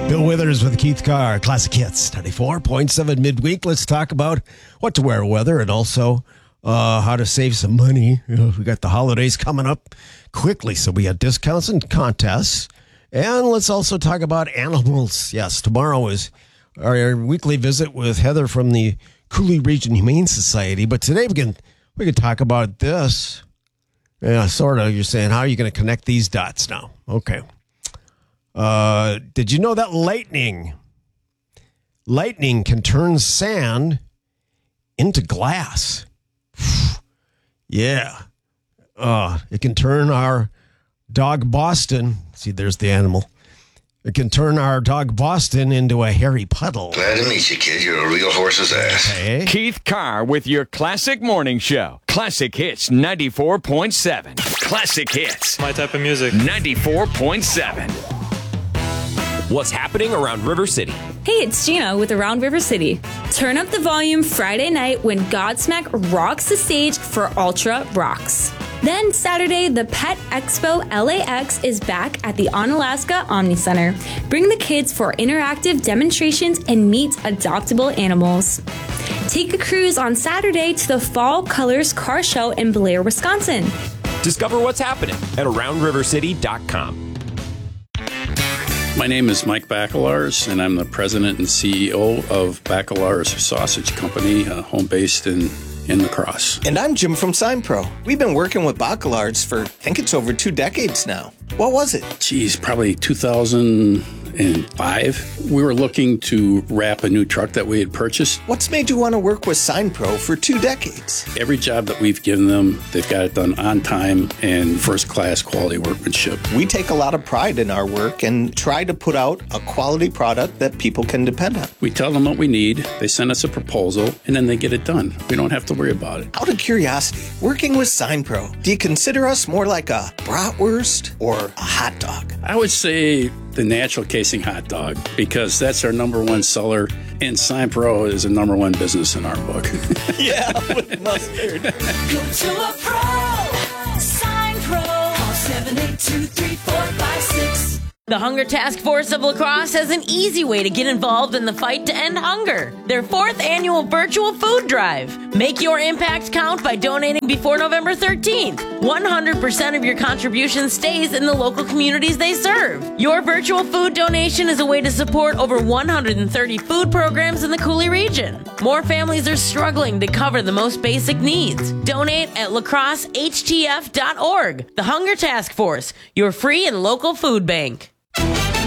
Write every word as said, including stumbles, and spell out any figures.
Bill Withers with Keith Carr, Classic Hits, ninety-four point seven midweek. Let's talk about what to wear weather and also uh, how to save some money. You know, we got the holidays coming up quickly, so we got discounts and contests. And let's also talk about animals. Yes, tomorrow is our weekly visit with Heather from the Cooley Region Humane Society. But today we can we can talk about this. Yeah, sort of. You're saying, how are you going to connect these dots now? Okay. Uh, did you know that lightning, lightning can turn sand into glass? Yeah. Uh, it can turn our dog Boston. See, there's the animal. It can turn our dog Boston into a hairy puddle. Glad to meet you, kid. You're a real horse's ass. Okay. Keith Carr with your Classic Morning Show. Classic Hits ninety-four point seven. Classic Hits. My type of music. ninety-four point seven. What's happening around River City? Hey, it's Gina with Around River City. Turn up the volume Friday night when Godsmack rocks the stage for Ultra Rocks. Then Saturday, the Pet Expo L A X is back at the Onalaska Omni Center. Bring the kids for interactive demonstrations and meet adoptable animals. Take a cruise on Saturday to the Fall Colors Car Show in Blair, Wisconsin. Discover what's happening at around river city dot com. My name is Mike Bacelars, and I'm the president and C E O of Bacelars Sausage Company, uh, home based in, in La Crosse. And I'm Jim from SignPro. We've been working with Bacelars for, I think it's over two decades now. What was it? Geez, probably two thousand five. We were looking to wrap a new truck that we had purchased. What's made you want to work with SignPro for two decades? Every job that we've given them, they've got it done on time and first-class quality workmanship. We take a lot of pride in our work and try to put out a quality product that people can depend on. We tell them what we need, they send us a proposal, and then they get it done. We don't have to worry about it. Out of curiosity, working with SignPro, do you consider us more like a bratwurst or a hot dog? I would say the natural casing hot dog, because that's our number one seller, and SignPro is a number one business in our book. Yeah, with mustard. Go to a pro, SignPro, call seven eight two, three four five six. The Hunger Task Force of La Crosse has an easy way to get involved in the fight to end hunger. Their fourth annual virtual food drive. Make your impact count by donating before November thirteenth. one hundred percent of your contribution stays in the local communities they serve. Your virtual food donation is a way to support over one hundred thirty food programs in the Cooley region. More families are struggling to cover the most basic needs. Donate at la crosse h t f dot org. The Hunger Task Force, your free and local food bank.